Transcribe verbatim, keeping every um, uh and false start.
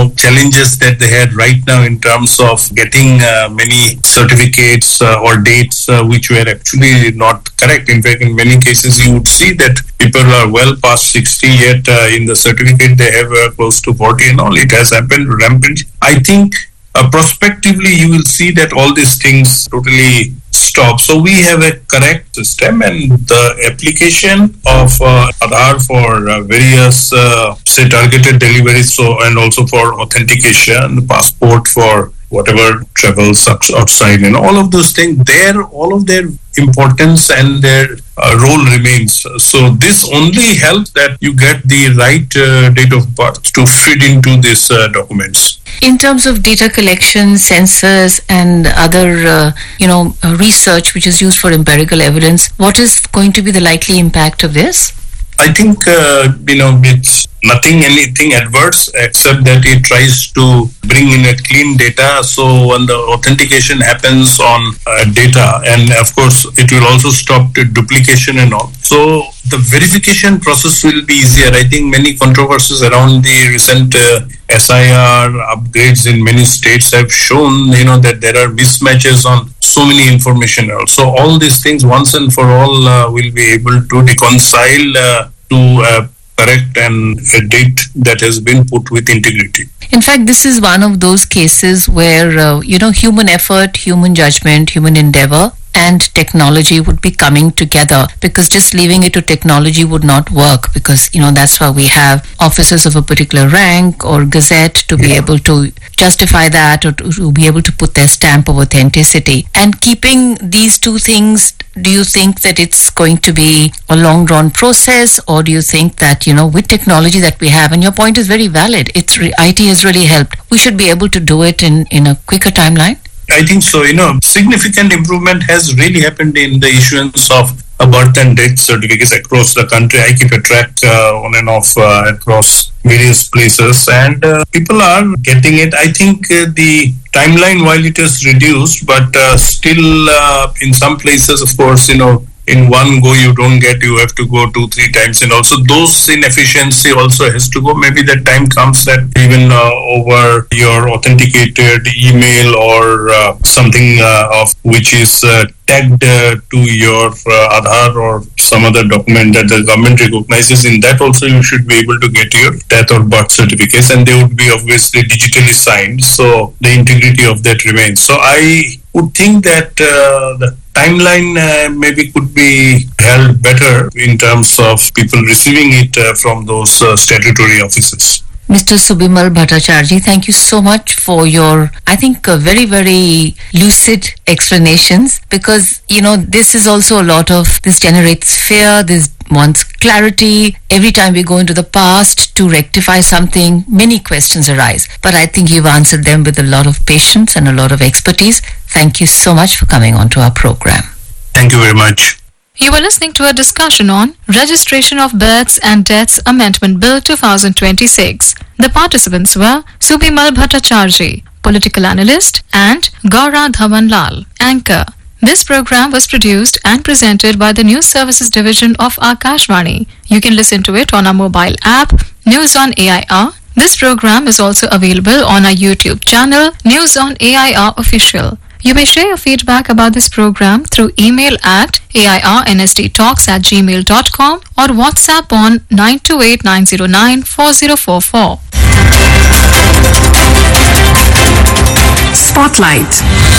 know, challenges that they had right now in terms of getting uh, many certificates uh, or dates uh, which were actually not correct. In fact, in many cases, you would see that people are well past sixty, yet uh, in the certificate they have uh, close to forty and all. It has happened rampant. I think uh, prospectively you will see that all these things totally stop. So we have a correct system, and the application of uh, Aadhaar for uh, various, uh, say, targeted deliveries, so and also for authentication, the passport for whatever travels outside, and all of those things, there, all of their importance and their uh, role remains. So this only helps that you get the right uh, date of birth to fit into these uh, documents. In terms of data collection, sensors, and other, uh, you know, uh, research which is used for empirical evidence, what is going to be the likely impact of this? I think, uh, you know, it's nothing, anything adverse, except that it tries to bring in a clean data. So when the authentication happens on uh, data, and of course, it will also stop the duplication and all. So the verification process will be easier. I think many controversies around the recent uh, S I R upgrades in many states have shown, you know, that there are mismatches on so many information. So all these things once and for all uh, will be able to reconcile uh, to uh, correct and a date that has been put with integrity. In fact, this is one of those cases where, uh, you know, human effort, human judgment, human endeavor, and technology would be coming together, because just leaving it to technology would not work, because, you know, that's why we have officers of a particular rank or gazette to be yeah. able to justify that, or to, to be able to put their stamp of authenticity. And keeping these two things, do you think that it's going to be a long drawn process, or do you think that, you know, with technology that we have, and your point is very valid, it's re- I T has really helped, we should be able to do it in, in a quicker timeline? I think so. You know, significant improvement has really happened in the issuance of a birth and death certificates across the country. I keep a track uh, on and off uh, across various places, and uh, people are getting it. I think uh, the timeline, while it is reduced, but uh, still uh, in some places, of course, you know, in one go you don't get, you have to go two, three times, and also those inefficiency also has to go. Maybe that time comes that even uh, over your authenticated email or uh, something uh, of which is uh, tagged uh, to your uh, Aadhaar or some other document that the government recognizes, in that also you should be able to get your death or birth certificates, and they would be obviously digitally signed, so the integrity of that remains. So I would think that uh, the timeline uh, maybe could be held better in terms of people receiving it uh, from those uh, statutory offices. Mister Subimal Bhattacharjee, thank you so much for your, I think, uh, very, very lucid explanations, because, you know, this is also a lot of, this generates fear, this wants clarity. Every time we go into the past to rectify something, many questions arise. But I think you've answered them with a lot of patience and a lot of expertise. Thank you so much for coming on to our program. Thank you very much. You were listening to a discussion on Registration of Births and Deaths Amendment Bill twenty twenty-six. The participants were Subimal Bhattacharjee, political analyst, and Gaura Dhawanlal, anchor. This program was produced and presented by the News Services Division of Akashvani. You can listen to it on our mobile app, News on A I R. This program is also available on our YouTube channel, News on A I R Official. You may share your feedback about this program through email at airnsttalks at gmail dot com or WhatsApp on nine two eight nine zero nine four zero four four. Spotlight.